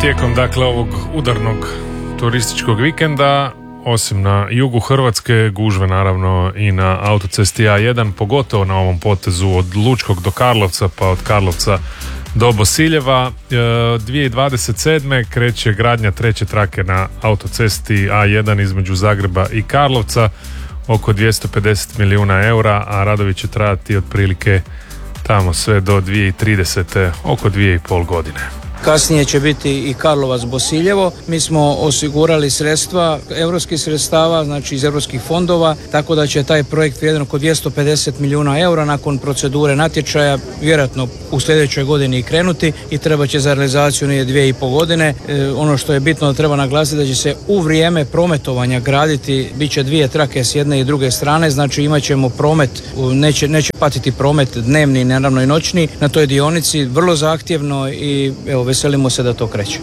Tijekom dakle ovog udarnog turističkog vikenda, osim na jugu Hrvatske, gužve naravno i na autocesti A1, pogotovo na ovom potezu od Lučkog do Karlovca, pa od Karlovca do Bosiljeva. 2027. kreće gradnja treće trake na autocesti A1 između Zagreba i Karlovca, oko 250 milijuna eura, a radovi će trajati otprilike tamo sve do 2030. oko 2,5 godine. Kasnije će biti i Karlovac Bosiljevo. Mi smo osigurali sredstva, europskih sredstava, znači iz europskih fondova, tako da će taj projekt vrijedan oko 250 milijuna eura nakon procedure natječaja vjerojatno u sljedećoj godini i krenuti i treba će za realizaciju nije 2,5 godine. Ono što je bitno da treba naglasiti da će se u vrijeme prometovanja graditi, bit će dvije trake s jedne i druge strane, znači imat ćemo promet, neće patiti promet dnevni, naravno i noćni na toj dionici, vrlo zahtjevno i evo, veselimo se da to kreće.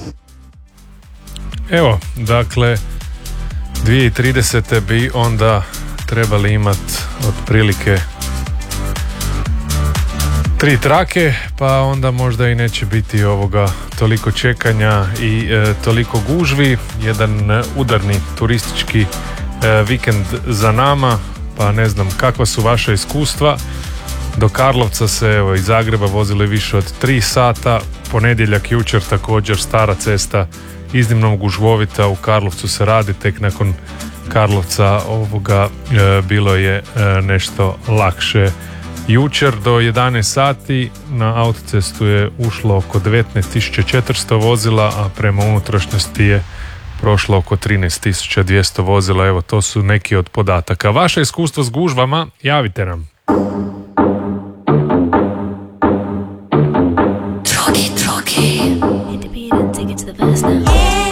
Evo, dakle 2030. bi onda trebali imati otprilike 3 trake, pa onda možda i neće biti toliko čekanja i toliko gužvi. Jedan udarni turistički vikend za nama, pa ne znam kakva su vaša iskustva. Do Karlovca se evo iz Zagreba vozili više od 3 sata, ponedjeljak jučer također stara cesta iznimno gužvovita, u Karlovcu se radi, tek nakon Karlovca bilo je nešto lakše. Jučer do 11 sati na autocestu je ušlo oko 19.400 vozila, a prema unutrašnjosti je prošlo oko 13.200 vozila. Evo, to su neki od podataka. Vaše iskustvo s gužvama, javite nam. Hit the beat and take it to the verse now.